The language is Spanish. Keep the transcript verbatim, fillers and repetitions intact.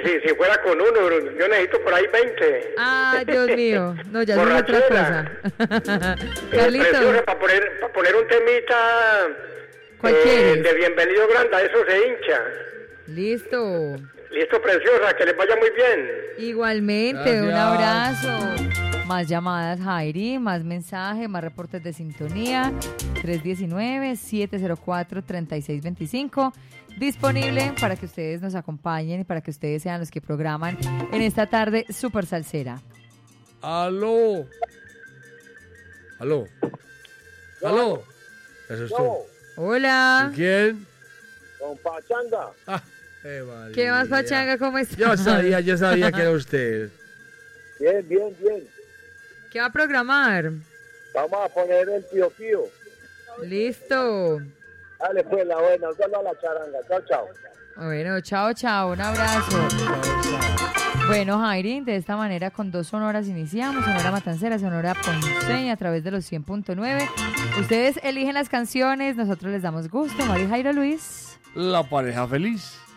si, si fuera con uno, yo necesito por ahí veinte. Ah, Dios mío. No, ya es otra cosa. Carlitos. Para poner, para poner un temita eh, de Bienvenido Granda, eso se hincha. Listo. Listo, preciosa, que les vaya muy bien. Igualmente, gracias. Un abrazo. Más llamadas, Jairi, más mensajes, más reportes de sintonía. tres uno nueve, siete cero cuatro, tres seis dos cinco. Disponible para que ustedes nos acompañen y para que ustedes sean los que programan en esta tarde súper salsera. Aló. Aló. Aló. ¿Eso es tú? Hola. ¿Y quién? Don Pachanga. Ah, eh, vale. ¿Qué más, Pachanga? ¿Cómo estás? Yo sabía, yo sabía que era usted. Bien, bien, bien. ¿Qué va a programar? Vamos a poner el Pío Pío. Listo. Dale pues, la buena, dale a la charanga. Chao, chao. Bueno, chao, chao, un abrazo. Bueno, Jairi, de esta manera con dos sonoras iniciamos, Sonora Matancera, Sonora Ponceña a través de los cien punto nueve. Ustedes eligen las canciones, nosotros les damos gusto. Mario Jairo Luis. La pareja feliz.